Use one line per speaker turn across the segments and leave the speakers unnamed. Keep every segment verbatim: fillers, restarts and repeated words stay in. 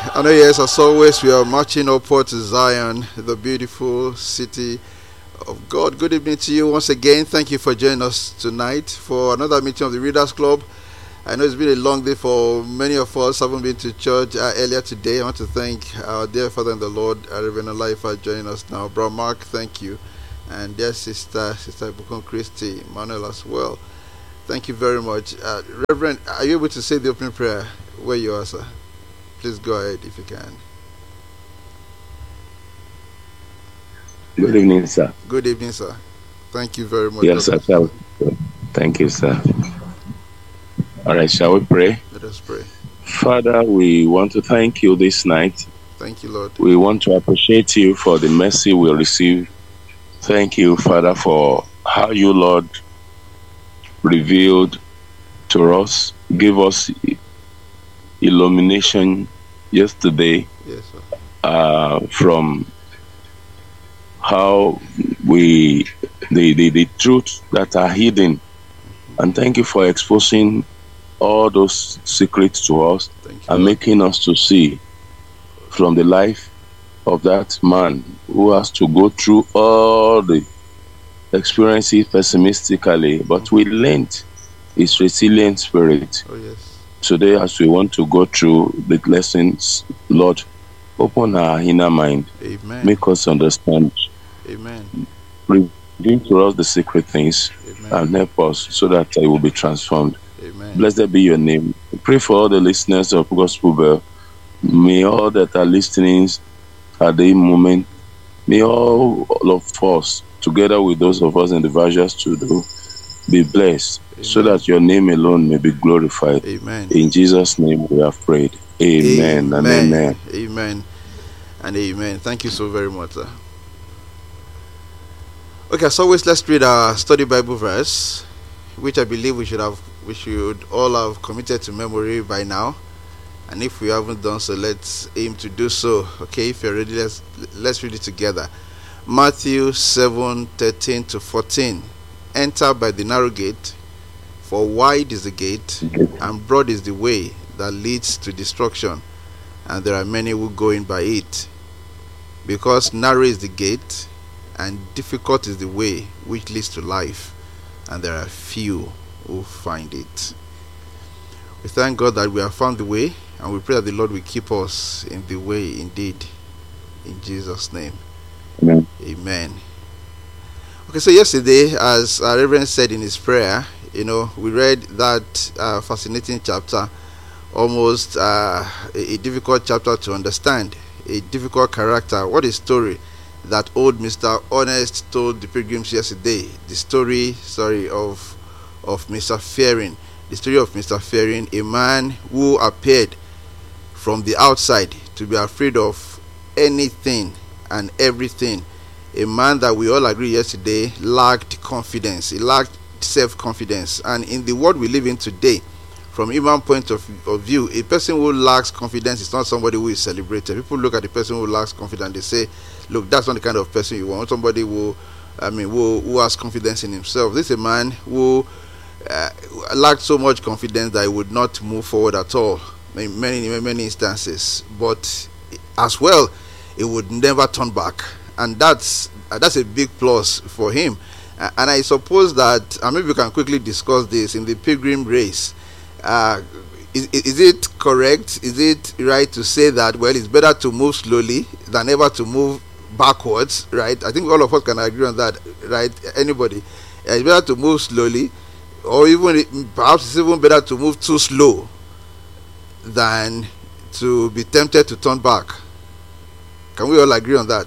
I know, yes, as always, we are marching upward to Zion, the beautiful city of God. Good evening to you once again. Thank you for joining us tonight for another meeting of the Readers Club. I know it's been a long day for many of us. Haven't been to church uh, earlier today. I want to thank our dear Father in the Lord, uh, Reverend Olai, for joining us now. Bro Mark, thank you. And dear sister, Sister Bukon Christy, Manuel as well. Thank you very much. Uh, Reverend, are you able to say the opening prayer where you are, sir? Please go ahead if you can.
Good evening, sir.
Good evening, sir. Thank you very much.
Yes, sir. Shall we? Thank you, sir. All right, shall we pray?
Let us pray.
Father, we want to thank you this night.
Thank you, Lord.
We want to appreciate you for the mercy we receive. Thank you, Father, for how you, Lord, revealed to us, give us illumination yesterday.
Yes, sir.
Uh, from how we, the, the, the truths that are hidden. And thank you for exposing all those secrets to us and making us to see from the life of that man who has to go through all the experiences pessimistically, but we learned his resilient spirit.
Oh, yes.
Today, as we want to go through the lessons, Lord, open our inner mind.
Amen.
Make us understand.
Amen.
Reveal to us the secret things.
Amen.
And help us so that I will be transformed.
Amen.
Blessed be your name. We pray for all the listeners of Gospel Bell. May all that are listening at the moment, may all of us, together with those of us in the Vajas Studio, be blessed. Amen. So that your name alone may be glorified.
Amen.
In Jesus' name we have prayed. Amen,
amen.
and amen.
Amen and amen. Thank you so very much, sir. Okay, as always, let's read our study Bible verse, which I believe we should have, we should all have committed to memory by now. And if we haven't done so, let's aim to do so. Okay, if you're ready, let's let's read it together. Matthew seven thirteen to fourteen. Enter by the narrow gate, for wide is the gate, and broad is the way that leads to destruction, and there are many who go in by it. Because narrow is the gate, and difficult is the way which leads to life, and there are few who find it. We thank God that we have found the way, and we pray that the Lord will keep us in the way indeed. In Jesus' name.
Amen.
Amen. Okay, so yesterday, as our Reverend said in his prayer, you know, we read that uh, fascinating chapter, almost uh, a, a difficult chapter to understand, a difficult character. What a story that old Mister Honest told the pilgrims yesterday. The story, sorry, of of Mister Fearing. The story of Mister Fearing, a man who appeared from the outside to be afraid of anything and everything. A man that we all agree yesterday lacked confidence. He lacked self-confidence. And in the world we live in today, from human point of, of view, a person who lacks confidence is not somebody who is celebrated. People look at the person who lacks confidence, they say, look, that's not the kind of person you want. Somebody who, I mean, who, who has confidence in himself. This is a man who uh, lacked so much confidence that he would not move forward at all in many, many instances. But as well, he would never turn back. And that's uh, that's a big plus for him. Uh, and I suppose that, and maybe we can quickly discuss this in the pilgrim race. Uh, is, is it correct? Is it right to say that, well, it's better to move slowly than ever to move backwards, right? I think all of us can agree on that, right? Anybody. Uh, it's better to move slowly, or even perhaps it's even better to move too slow than to be tempted to turn back. Can we all agree on that?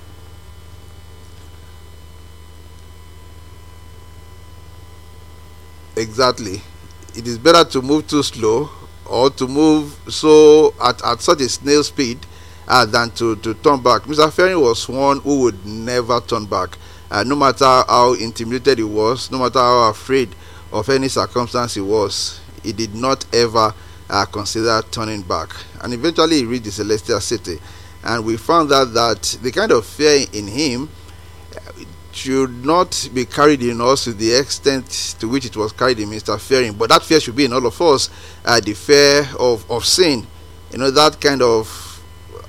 Exactly. It is better to move too slow or to move so at, at such a snail speed uh, than to, to turn back. Mister Fearing was one who would never turn back. Uh, no matter how intimidated he was, no matter how afraid of any circumstance he was, he did not ever uh, consider turning back. And eventually he reached the celestial city. And we found out that the kind of fear in him should not be carried in us to the extent to which it was carried in Mister Fearing, but that fear should be in all of us. Uh, the fear of, of sin, you know, that kind of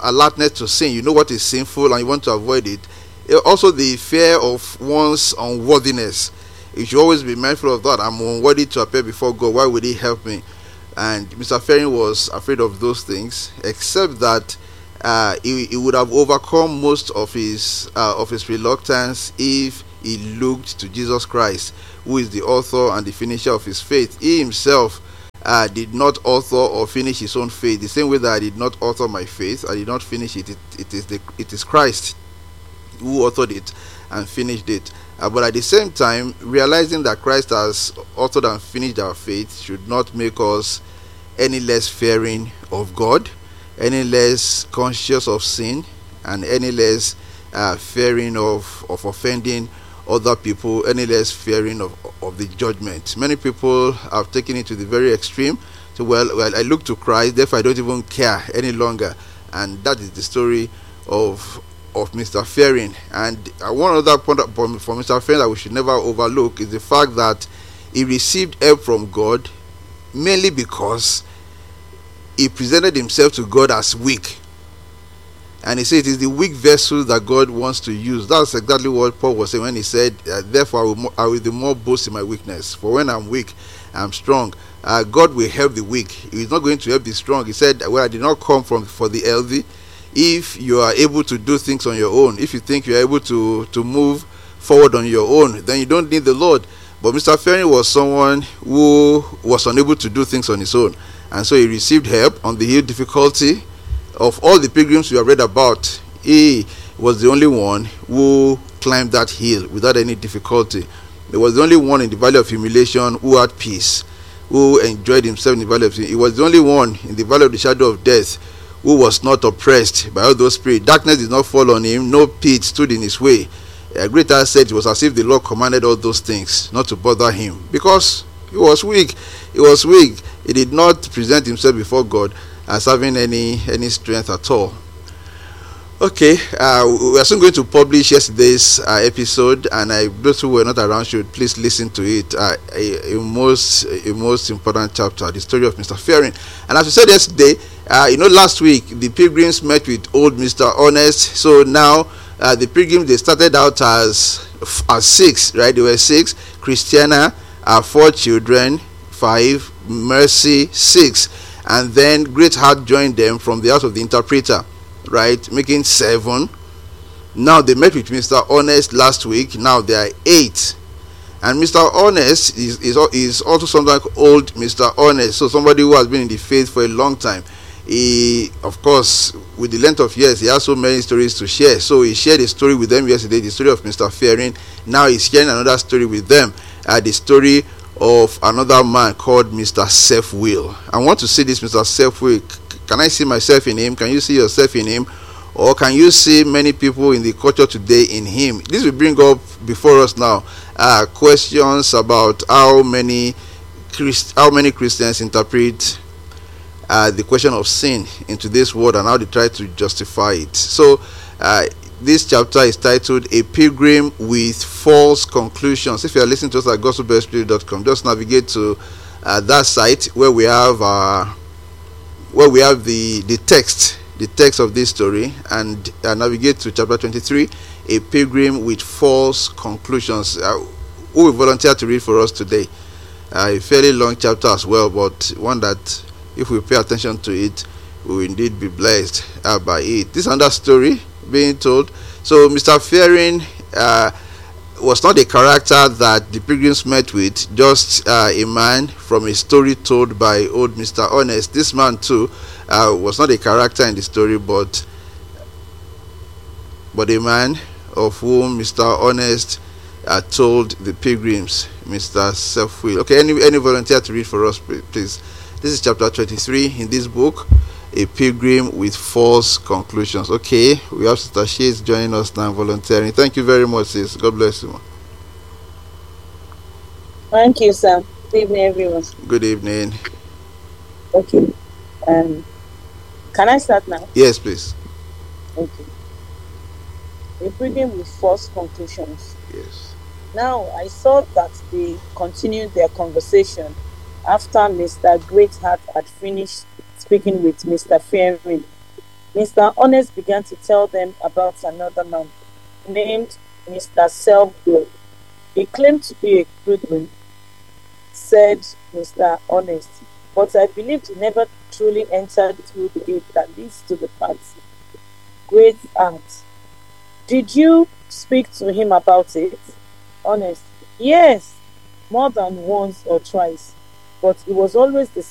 alertness to sin. You know what is sinful and you want to avoid it. Also, the fear of one's unworthiness. You should always be mindful of that. I'm unworthy to appear before God. Why would He help me? And Mister Fearing was afraid of those things, except that uh, he, he would have overcome most of his uh, of his reluctance if he looked to Jesus Christ, who is the author and the finisher of his faith. He himself uh, did not author or finish his own faith. The same way that I did not author my faith, I did not finish it. It, it is the it is Christ who authored it and finished it. Uh, but at the same time, realizing that Christ has authored and finished our faith should not make us any less fearing of God, any less conscious of sin, and any less uh, fearing of, of offending other people, any less fearing of, of the judgment. Many people have taken it to the very extreme. So, well, well, I look to Christ, therefore I don't even care any longer. And that is the story of of Mister Fearing. And uh, one other point for Mister Fearing that we should never overlook is the fact that he received help from God mainly because he presented himself to God as weak. And he said it is the weak vessel that God wants to use. That's exactly what Paul was saying when he said, uh, therefore I will, mo- I will the more boast in my weakness. For when I'm weak, I'm strong. Uh, God will help the weak. He is not going to help the strong. He said, well, I did not come from for the healthy. If you are able to do things on your own, if you think you are able to, to move forward on your own, then you don't need the Lord. But Mister Fearing was someone who was unable to do things on his own. And so he received help on the hill difficulty. Of all the pilgrims we have read about, he was the only one who climbed that hill without any difficulty. He was the only one in the valley of humiliation who had peace, who enjoyed himself in the valley of sin. He was the only one in the valley of the shadow of death who was not oppressed by all those spirits. Darkness did not fall on him, no pit stood in his way. A greater said it was as if the Lord commanded all those things not to bother him, because he was weak. He was weak. He did not present himself before God as having any any strength at all. Okay, uh, we are soon going to publish yesterday's uh, episode, and I, those who were not around should please listen to it. Uh, a, a most a most important chapter, the story of Mister Fearing. And as we said yesterday, uh, you know, last week the pilgrims met with old Mister Honest. So now uh, the pilgrims, they started out as as six, right? They were six. Christiana, uh, four children, five. Mercy, six, and then Great Heart joined them from the house of the interpreter, right, making seven. Now they met with Mister Honest last week. Now they are eight, and Mister Honest is, is is also something like old Mister Honest, so somebody who has been in the faith for a long time. He, of course, with the length of years, he has so many stories to share. So he shared a story with them yesterday, the story of Mister Fearing. Now he's sharing another story with them, uh, the story of another man called Mister Self-Will. I want to see this Mister Self-Will. Can I see myself in him? Can you see yourself in him? Or can you see many people in the culture today in him? This will bring up before us now uh, questions about how many Christ, how many Christians interpret uh, the question of sin into this world and how they try to justify it. So uh, this chapter is titled A Pilgrim with False Conclusions. If you are listening to us at gospel best spirit dot com, just navigate to uh, that site where we have uh, where we have the, the text, the text of this story, and uh, navigate to chapter twenty-three, A Pilgrim with False Conclusions. Uh, who will volunteer to read for us today? Uh, a fairly long chapter as well, but one that, if we pay attention to it, we will indeed be blessed uh, by it. This is another story being told. So Mister Fearing uh, was not a character that the pilgrims met with, just uh, a man from a story told by old Mister Honest. This man too uh, was not a character in the story, but but a man of whom Mister Honest uh, told the pilgrims, Mister Self-Will. Okay, any any volunteer to read for us, please? This is chapter twenty-three in this book, A Pilgrim with False Conclusions. Okay, we have Sister Shades joining us now, volunteering. Thank you very much, sis. God bless you.
Thank you, sir. Good evening, everyone.
Good evening.
Okay. Um, can I start now?
Yes, please.
Okay. A Pilgrim with False Conclusions.
Yes.
Now, I saw that they continued their conversation after Mister Greatheart had finished speaking with Mister Fearing. Mister Honest began to tell them about another man named Mister Self-Glow. He claimed to be a Goodwin, said Mister Honest, but I believed he never truly entered through the gate that leads to the party. Great aunt. Did you speak to him about it? Honest. Yes, more than once or twice, but it was always the